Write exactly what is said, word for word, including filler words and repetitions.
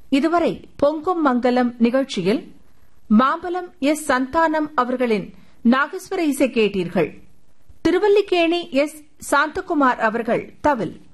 இதுவரை பொங்கும் மங்கலம் நிகழ்ச்சியில் மாம்பலம் எஸ் சந்தானம் அவர்களின் நாகஸ்வர இசை கேட்டீர்கள். திருவல்லிக்கேணி எஸ் சாந்தகுமார் அவர்கள் தவில்.